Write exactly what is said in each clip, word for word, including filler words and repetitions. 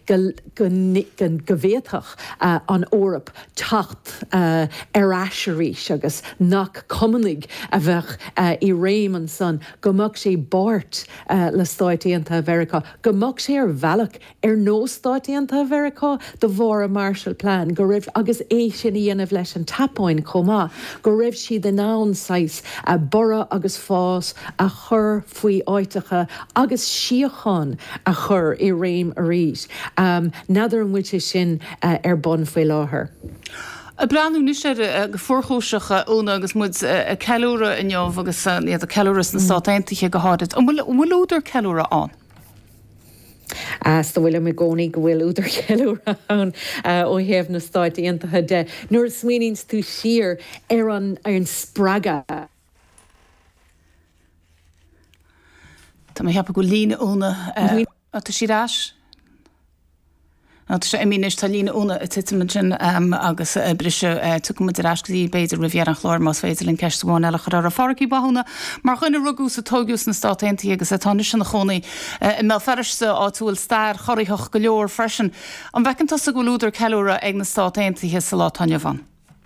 gan govéach an órap tacht ar asisiéis agus nach cumnig a bheith i réim an san gomach sé bart le Stáitianta Mheiriceá, gomach sé ar bhealach ar nó Stáitianta Mheiriceá do bhór a Marshall Plan, go raibh agus é sin í dhéanamh leis an tapáin comá, go raibh si den nán sais a bora agus fás a chur faoi áitecha agus siochan a chur i réim a rís. Um, Nadidir an bhuiite sin uh, ar bon faoi láthair. A breanú ní sé go forchóiseach óna agus mud a ceúra in jobh agus a ceúras na Stáitianta go háid. An bhfuil úidir ceúra an? As the William McGoney go bhfuil úidir ceúra an ó thaobh na Stáitianta de. Nuair smínings tú siar ar an ar an spraga. Tá mé heappa go lína óna a tá siráis? I mean, is Talina una a titmantin um, agus uh, brise uh, tucum de rascadí beidir rivier an chlár más féidir in ceistháin eile chu a farcií bahuna, mar chunne rugús a tógus na Stáitianta agus a táne sin na chonaí i mé feriste áúil stair choiríoch go leor freisin. An bhecinn sa go lúidir ceúra ag na Stáitianta sa lá taine van.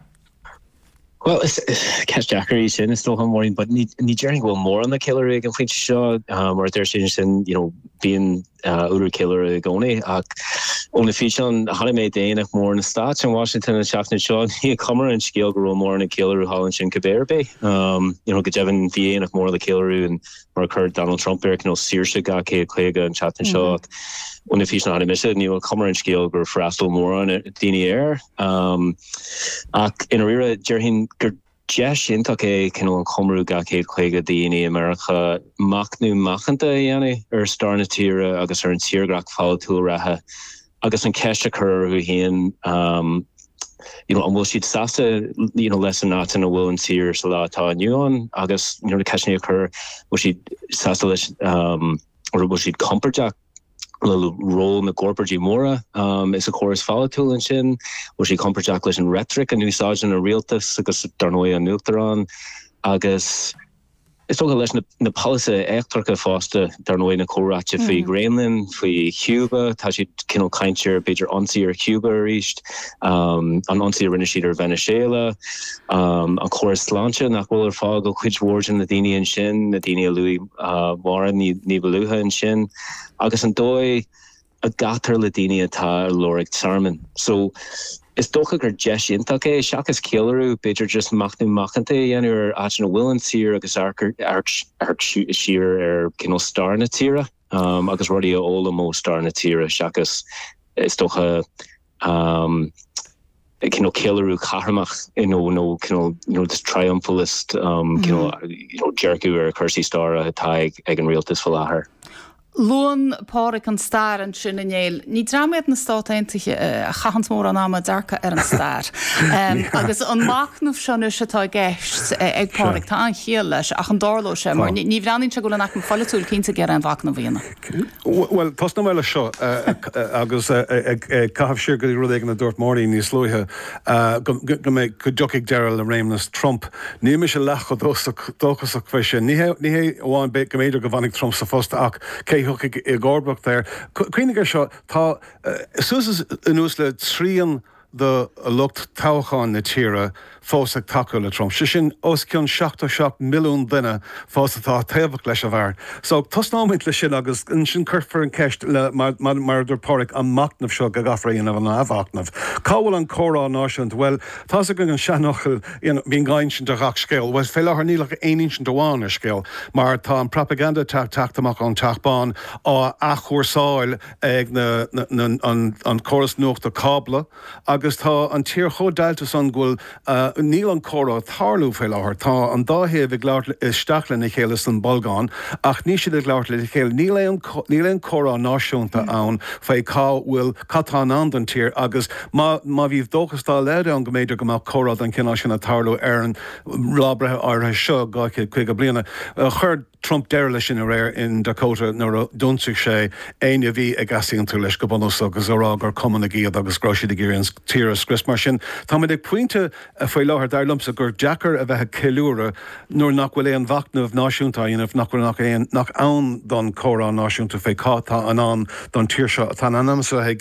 Well, it's, it's catch Jackery sin is still morning, but need need journey go more on the killer rig and think shot um or there's sin, you know, being uh Uber killer goni uh only feature on Holiday Day more in the stats in Washington and Shafton Shaw he come and scale grow more in a killer Holland in Quebec Bay. Um, you know, get Jevin V and more of the killer and more occurred Donald Trump Eric, you know, Saoirse Gake Clega and Shafton Shaw. On the fish not emission, you know, come and scale go for Astle more on it, Dini Air. Um, in a rear, Jerhin Jesh Intake, can on Comru Gake Clega Dini America, Machnu Machanta Yani, or Starnatira, August or in Siergrak Fall to Raha, August and Keshaker, who he in, um, you know, and will she'd sasta, you know, less than that in a will and seer so that on you on August, you know, the Kashni occur, will she sasta, um, or will she comperjack? Little role in the corporate Mora um is a chorus follow tool and shin was she comperjacklish and rhetoric and new sergeant a realtus because darnoia nucleron agus it's all less in the policy ectorca foster darnoia na coracha fi Greenland fi Cuba tashi kino kindshare major onsi or Cuba reached um an onsi renishiter Venezuela um a chorus lancha na will fog which wars in the Dini and shin the Dini Louis uh Warren ni Nibeluha and shin agus an dói a gatar Ladini atá Lorik Sarman. So is docha gur jesh intake shakas killeru beidir just machnu machante yen or achna willen seer agus arc arc arc sheer er kino star na tira um agus rodia olamo star na tira shakas is docha um kino killeru karamach you know no kino you know this triumphalist um mm. kino you know Jericho or Kersey star a tag egg realtis falaher. Loan páric an stair an sin inéil. Ní ddraméad na Stáitianta a chahans mór an ama darca ar an stair. Agus an machnúh seanú setá gceist ag páric tá an chiail leis ach an dárló sé, mar ní bhreanín se go le nach an fallúil cinnta gur an bhacna bhíana. Well, tas na bhile seo agus caithfh siar go rud ag na dúirt mórí níos luithe go méid go deocaigh dearil le réimnas Trump. Ní me se lecha dóchas a chuise. Ní hé bháin be go méidir go bhanig Trump sa fósta ach hook i Gorbach there. Queen seo tá Susan ús le trían the looked Tauchan na tíre fósach takeú le Trump. Si sin os cion seachta seach milliún duine fósatá taobhach leis a bhar. So tosnáid le sin agus in sin curfar an ceist le mar dur páric an macnamh seo go gafraíon a bhna abhacnamh. Cáhfuil an chórá náisiúnt, well, tá a go an seanachil bíon gáin sin de gach scéil, was fé lethar nílach aonín sin doháin ar scéil, mar tá an propaganda teachtamach an teachbán á achúrsáil ag an choras nuachta cábla, agus tá an tír chódáiltas an ghfuil níl an chóra tharlú fé láthair tá an dáhéh ag leart isteachla na chéile san Balgán ach ní siad ag leart le chéile níl éon chóra náisiúnta ann fé cá bhfuil catá an an tír agus má bhíh dóchastá leide an go méidir go má chórad an cinná sin na tarlú ar an lábrethe áirithe seo gáice chuig go bliana chuir Trump deir lei sin a réir in Dakota nar dúnsaigh sé aine bhí ag gasíonn tú leis go bonus agus órá gur cumanna gíad agus groisiad a ggéironn tíre scris mar sin. Tá ag puinte a foioi láthir dar lumsa gur Jackar a bheithe ceúra nuair nach bhfuil éon bhacnamh náisiúnta dhéanamh nach bhfuil nach éon nach ann don chórán náisiúnta fé cátá an an don tíir seo tá anamsa